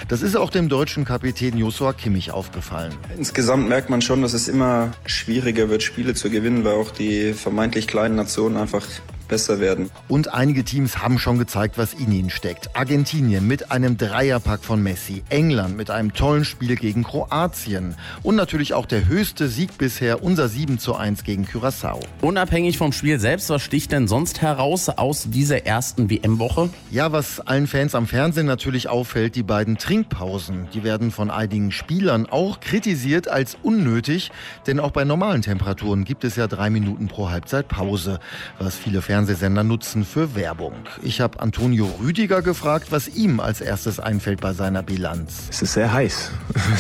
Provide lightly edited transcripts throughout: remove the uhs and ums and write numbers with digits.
Das ist auch dem deutschen Kapitän Joshua Kimmich aufgefallen. Insgesamt merkt man schon, dass es immer schwieriger wird, Spiele zu gewinnen, weil auch die vermeintlich kleinen Nationen einfach besser werden. Und einige Teams haben schon gezeigt, was in ihnen steckt. Argentinien mit einem Dreierpack von Messi, England mit einem tollen Spiel gegen Kroatien und natürlich auch der höchste Sieg bisher, unser 7:1 gegen Curaçao. Unabhängig vom Spiel selbst, was sticht denn sonst heraus aus dieser ersten WM-Woche? Ja, was allen Fans am Fernsehen natürlich auffällt, die beiden Trinkpausen. Die werden von einigen Spielern auch kritisiert als unnötig, denn auch bei normalen Temperaturen gibt es ja 3 Minuten pro Halbzeit Pause, was viele Fernsehsender nutzen für Werbung. Ich habe Antonio Rüdiger gefragt, was ihm als erstes einfällt bei seiner Bilanz. Es ist sehr heiß.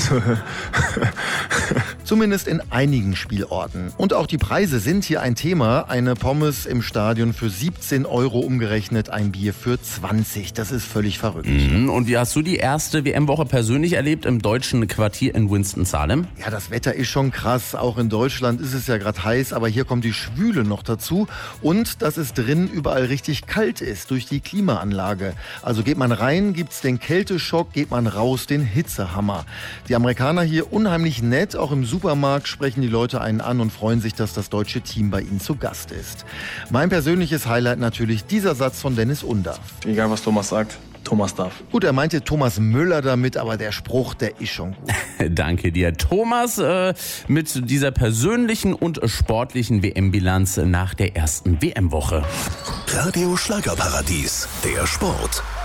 Zumindest in einigen Spielorten. Und auch die Preise sind hier ein Thema. Eine Pommes im Stadion für 17 € umgerechnet, ein Bier für 20. Das ist völlig verrückt. Und wie hast du die erste WM-Woche persönlich erlebt im deutschen Quartier in Winston-Salem? Ja, das Wetter ist schon krass. Auch in Deutschland ist es ja gerade heiß, aber hier kommt die Schwüle noch dazu. Und dass es drin überall richtig kalt ist durch die Klimaanlage. Also geht man rein, gibt's den Kälteschock, geht man raus, den Hitzehammer. Die Amerikaner hier unheimlich nett, auch im Supermarkt sprechen die Leute einen an und freuen sich, dass das deutsche Team bei ihnen zu Gast ist. Mein persönliches Highlight natürlich dieser Satz von Dennis Undaff. Egal, was Thomas sagt, Thomas darf. Gut, er meinte Thomas Müller damit, aber der Spruch, der ist schon gut. Danke dir, Thomas, mit dieser persönlichen und sportlichen WM-Bilanz nach der ersten WM-Woche. Radio Schlagerparadies, der Sport.